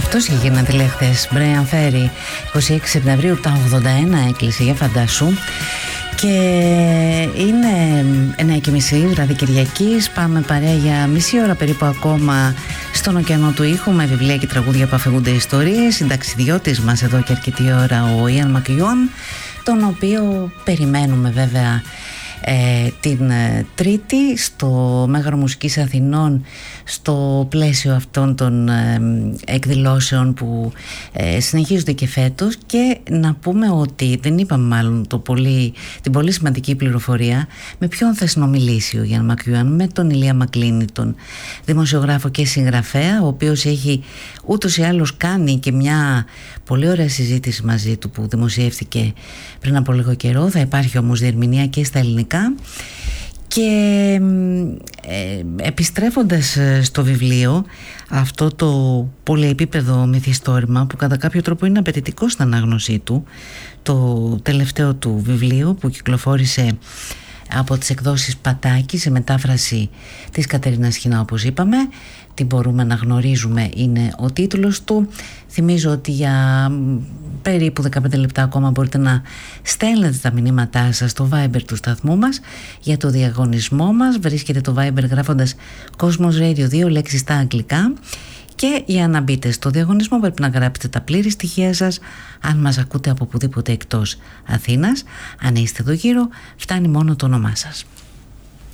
αυτός είχε γίνει τηλέχθες. Brian Ferry, 26 Σεπτεμβρίου τα 81 έκλεισε, για φαντάσου. Και είναι 9:30, δηλαδή Κυριακής. Πάμε παρέα για μισή ώρα περίπου ακόμα στον ωκεανό του ήχου, με βιβλία και τραγούδια που αφηγούνται ιστορίες. Συνταξιδιώτης μας εδώ και αρκετή ώρα ο Ιαν Μακιουάν, τον οποίο περιμένουμε βέβαια την Τρίτη στο Μέγαρο Μουσικής Αθηνών, στο πλαίσιο αυτών των εκδηλώσεων που συνεχίζονται και φέτος. Και να πούμε ότι δεν είπαμε μάλλον την πολύ σημαντική πληροφορία με ποιον θα συνομιλήσει ο Ιαν Μακιουάν, με τον Ηλία Μακλίνη, τον δημοσιογράφο και συγγραφέα, ο οποίος έχει ούτως ή άλλως κάνει και μια πολύ ωραία συζήτηση μαζί του που δημοσιεύτηκε πριν από λίγο καιρό. Θα υπάρχει όμως διερμηνία και στα ελληνικά. Και επιστρέφοντας στο βιβλίο, αυτό το πολυεπίπεδο μυθιστόρημα που κατά κάποιο τρόπο είναι απαιτητικό στην ανάγνωσή του, το τελευταίο του βιβλίο που κυκλοφόρησε από τις εκδόσεις Πατάκη σε μετάφραση της Κατερίνας Χινά, όπως είπαμε, «Τι μπορούμε να γνωρίζουμε» είναι ο τίτλος του. Θυμίζω ότι για περίπου 15 λεπτά ακόμα μπορείτε να στέλνετε τα μηνύματά σας στο Viber του σταθμού μας για το διαγωνισμό μας. Βρίσκεται το Viber γράφοντας Cosmos Radio 2 λέξεις στα αγγλικά. Και για να μπείτε στο διαγωνισμό πρέπει να γράψετε τα πλήρη στοιχεία σας. Αν μας ακούτε από οπουδήποτε εκτός Αθήνας, αν είστε εδώ γύρω, φτάνει μόνο το όνομά σας.